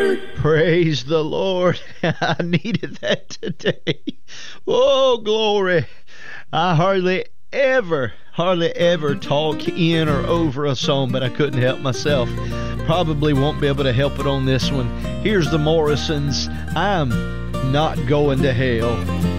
Praise the Lord. I needed that today. Oh, glory. I hardly ever talk in or over a song, but I couldn't help myself. Probably won't be able to help it on this one. Here's the Morrisons. I'm not going to hell.